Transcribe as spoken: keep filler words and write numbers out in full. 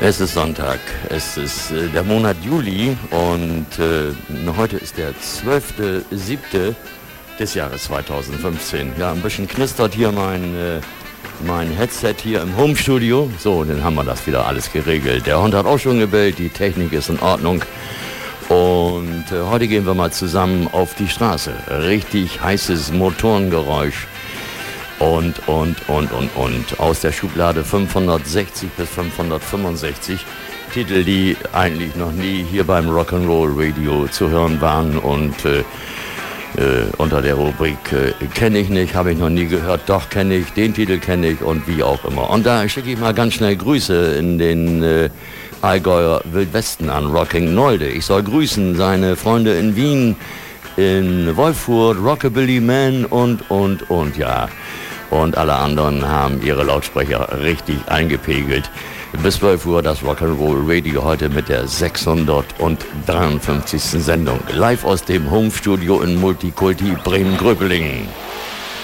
Es ist Sonntag, es ist äh, der Monat Juli und äh, heute ist der zwölfte siebte des Jahres zweitausendfünfzehn. Ja, ein bisschen knistert hier mein, äh, mein Headset hier im Homestudio. So, dann haben wir das wieder alles geregelt. Der Hund hat auch schon gebellt, die Technik ist in Ordnung. Und äh, heute gehen wir mal zusammen auf die Straße. Richtig heißes Motorengeräusch. Und, und, und, und, und. Aus der Schublade fünfhundertsechzig bis fünfhundertfünfundsechzig. Titel, die eigentlich noch nie hier beim Rock'n'Roll Radio zu hören waren. Und äh, äh, unter der Rubrik äh, kenne ich nicht, habe ich noch nie gehört. Doch, kenne ich, den Titel kenne ich und wie auch immer. Und da schicke ich mal ganz schnell Grüße in den äh, Allgäuer Wildwesten an Rocking Nolde. Ich soll grüßen seine Freunde in Wien, in Wolfurt, Rockabilly Man und, und, und, ja. Und alle anderen haben ihre Lautsprecher richtig eingepegelt. Bis zwölf Uhr das Rock'n'Roll Radio heute mit der sechshundertdreiundfünfzigsten Sendung. Live aus dem Homestudio in Multikulti Bremen-Gröpeling.